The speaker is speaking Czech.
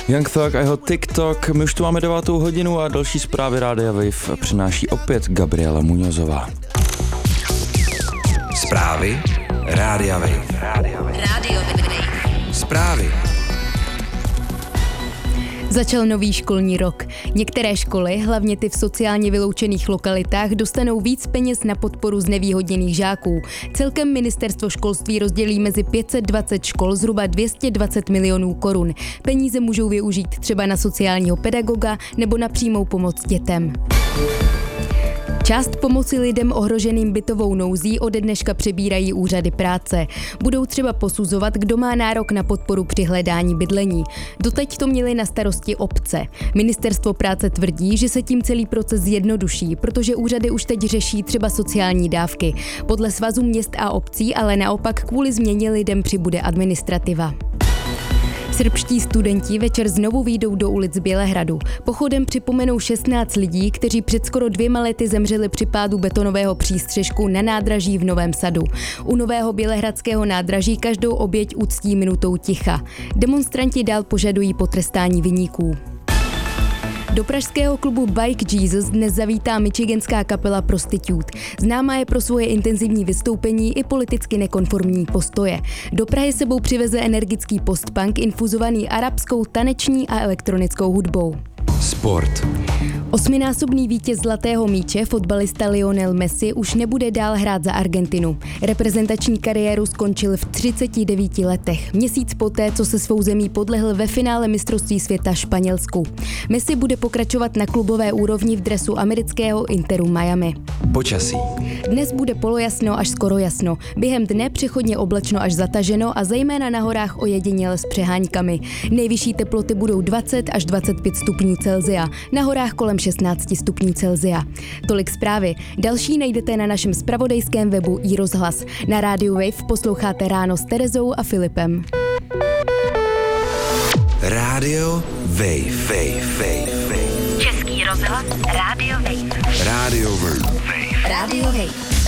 Young Thug a jeho TikTok. My už tu máme 9. hodinu a další zprávy Rádia Wave přináší opět Gabriela Muñozová. Zprávy Rádia Wave. Rádio Wave. Zprávy. Začal nový školní rok. Některé školy, hlavně ty v sociálně vyloučených lokalitách, dostanou víc peněz na podporu znevýhodněných žáků. Celkem ministerstvo školství rozdělí mezi 520 škol zhruba 220 milionů korun. Peníze můžou využít třeba na sociálního pedagoga nebo na přímou pomoc dětem. Část pomoci lidem ohroženým bytovou nouzí ode dneška přebírají úřady práce. Budou třeba posuzovat, kdo má nárok na podporu při hledání bydlení. Doteď to měly na starosti obce. Ministerstvo práce tvrdí, že se tím celý proces zjednoduší, protože úřady už teď řeší třeba sociální dávky. Podle Svazu měst a obcí ale naopak kvůli změně lidem přibude administrativa. Srbští studenti večer znovu vyjdou do ulic Bělehradu. Pochodem připomenou 16 lidí, kteří před skoro 2 lety zemřeli při pádu betonového přístřešku na nádraží v Novém Sadu. U nového bělehradského nádraží každou oběť uctí minutou ticha. Demonstranti dál požadují potrestání viníků. Do pražského klubu Bike Jesus dnes zavítá michiganská kapela Prostitute. Známá je pro svoje intenzivní vystoupení i politicky nekonformní postoje. Do Prahy sebou přiveze energický postpunk infuzovaný arabskou, taneční a elektronickou hudbou. Sport. 8násobný vítěz zlatého míče, fotbalista Lionel Messi, už nebude dál hrát za Argentinu. Reprezentační kariéru skončil v 39 letech, měsíc poté, co se svou zemí podlehl ve finále mistrovství světa Španělsku. Messi bude pokračovat na klubové úrovni v dresu amerického Interu Miami. Počasí. Dnes bude polojasno až skoro jasno. Během dne přechodně oblačno až zataženo a zejména na horách ojediněle s přeháňkami. Nejvyšší teploty budou 20 až 25 stupňů Celsia, na horách kolem 16 stupňů Celsia. Tolik zprávy. Další najdete na našem zpravodajském webu iRozhlas. Na rádiu Wave posloucháte Ráno s Terezou a Filipem. Rádio Wave. Český rozhlas Rádio Wave. Rádio Wave. Rádio Wave.